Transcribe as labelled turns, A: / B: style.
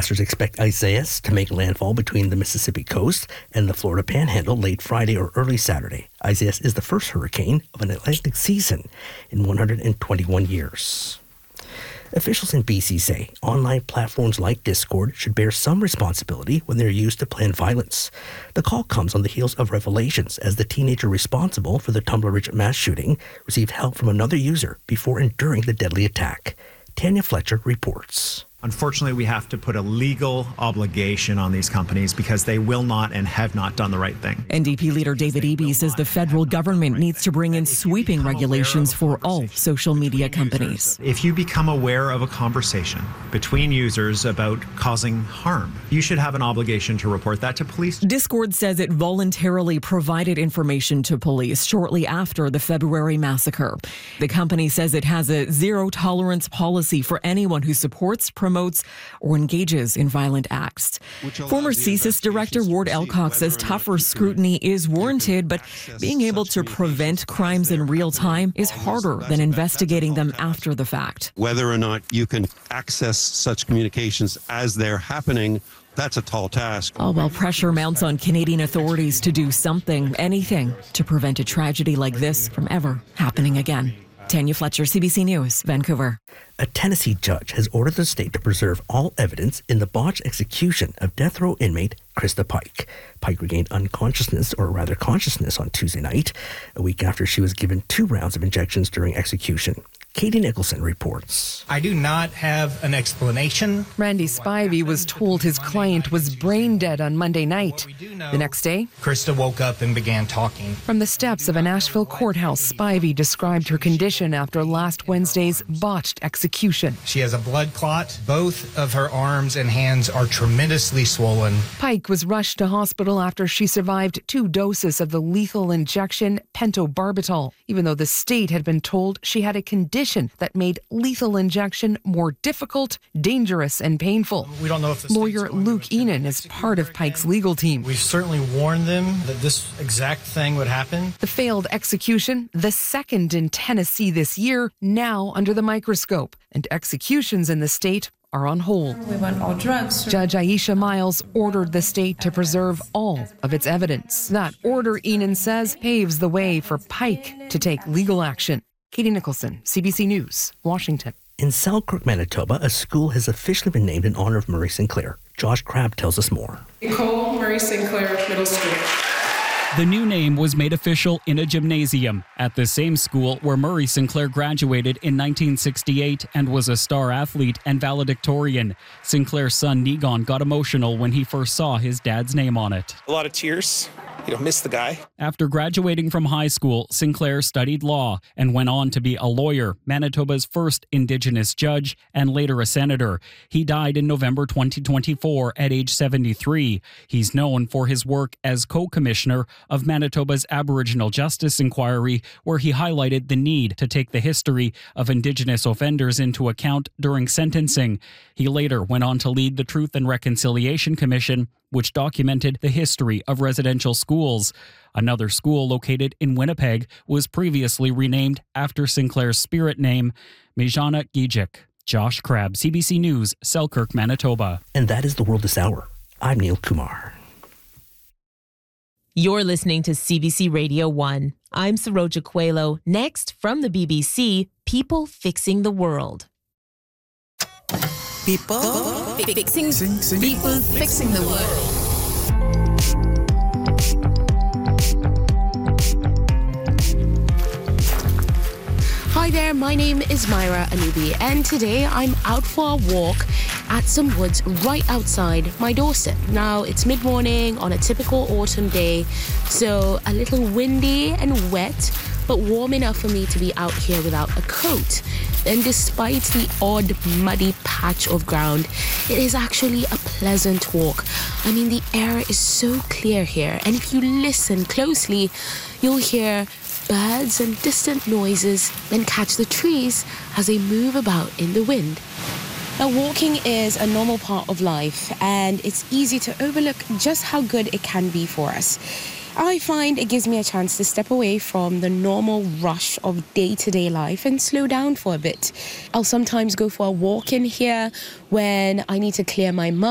A: Forecasters expect Isaias to make landfall between the Mississippi coast and the Florida Panhandle late Friday or early Saturday. Isaias is the first hurricane of an Atlantic season in 121 years. Officials in BC say online platforms like Discord should bear some responsibility when they're used to plan violence. The call comes on the heels of revelations as the teenager responsible for the Tumbler Ridge mass shooting received help from another user before and during the deadly attack. Tanya Fletcher reports.
B: Unfortunately, we have to put a legal obligation on these companies because they will not and have not done the right thing.
C: NDP leader David Eby says the federal government needs to bring in sweeping regulations for all social media companies.
B: If you become aware of a conversation between users about causing harm, you should have an obligation to report that to police.
C: Discord says it voluntarily provided information to police shortly after the February massacre. The company says it has a zero-tolerance policy for anyone who supports, promotes, or engages in violent acts. Former CSIS Director Ward Elcock says tougher scrutiny is warranted, but being able to prevent crimes in real time is harder than investigating them after the fact.
D: Whether or not you can access such communications as they're happening, that's a tall task.
C: All while pressure mounts on Canadian authorities to do something, anything, to prevent a tragedy like this from ever happening again. Tanya Fletcher, CBC News, Vancouver.
A: A Tennessee judge has ordered the state to preserve all evidence in the botched execution of death row inmate Krista Pike. Pike regained consciousness on Tuesday night, a week after she was given 2 rounds of injections during execution. Katie Nicholson reports.
E: I do not have an explanation.
F: Randy Spivey was told his client was brain dead on Monday night. The next day,
E: Krista woke up and began talking.
F: From the steps of a Nashville courthouse, Spivey described her condition after last Wednesday's botched execution.
E: She has a blood clot. Both of her arms and hands are tremendously swollen.
F: Pike was rushed to hospital after she survived 2 doses of the lethal injection pentobarbital, even though the state had been told she had a condition that made lethal injection more difficult, dangerous, and painful.
E: We don't know if the
F: lawyer Luke Enan is part of Pike's legal team.
E: We've certainly warned them that this exact thing would happen.
F: The failed execution, the second in Tennessee this year, now under the microscope, and executions in the state are on hold.
G: We want all drugs.
F: Judge Aisha Miles ordered the state to preserve all of its evidence. That order, Enan says, paves the way for Pike to take legal action. Katie Nicholson, CBC News, Washington.
A: In Selkirk, Manitoba, a school has officially been named in honor of Murray Sinclair. Josh Crabb tells us more.
H: Nicole Murray Sinclair Middle School.
I: The new name was made official in a gymnasium at the same school where Murray Sinclair graduated in 1968 and was a star athlete and valedictorian. Sinclair's son Negon got emotional when he first saw his dad's name on it.
J: A lot of tears. Miss the guy.
I: After graduating from high school, Sinclair studied law and went on to be a lawyer, Manitoba's first Indigenous judge, and later a senator. He died in November 2024 at age 73. He's known for his work as co-commissioner of Manitoba's Aboriginal Justice Inquiry, where he highlighted the need to take the history of Indigenous offenders into account during sentencing. He later went on to lead the Truth and Reconciliation Commission, which documented the history of residential schools. Another school located in Winnipeg was previously renamed after Sinclair's spirit name, Mijana Gijik. Josh Crabb, CBC News, Selkirk, Manitoba.
A: And that is the world this hour. I'm Neil Kumar.
K: You're listening to CBC Radio 1. I'm Saroja Coelho. Next, from the BBC, People Fixing the World.
L: People fixing the world.
M: Hi there, my name is Myra Anubi, and today I'm out for a walk at some woods right outside my doorstep. Now, it's mid-morning on a typical autumn day, so a little windy and wet, but warm enough for me to be out here without a coat. And despite the odd muddy patch of ground, it is actually a pleasant walk. I mean, the air is so clear here, and if you listen closely, you'll hear birds and distant noises, then catch the trees as they move about in the wind. Now, walking is a normal part of life, and it's easy to overlook just how good it can be for us. I find it gives me a chance to step away from the normal rush of day-to-day life and slow down for a bit. I'll sometimes go for a walk in here when I need to clear my mind.